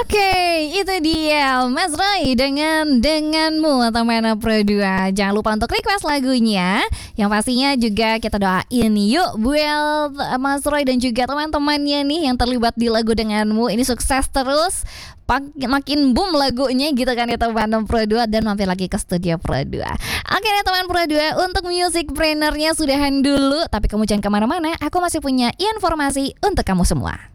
Oke, itu dia Mas Roy dengan Denganmu atau Mana Pro 2. Jangan lupa untuk request lagunya. Yang pastinya juga kita doain yuk buat Mas Roy dan juga teman-temannya nih yang terlibat di lagu Denganmu. Ini sukses terus, makin boom lagunya gitu kan ya teman Pro 2, dan mampir lagi ke studio Pro 2. Oke nih teman Pro 2, untuk music brainernya sudahan dulu. Tapi kamu jangan kemana-mana, aku masih punya informasi untuk kamu semua.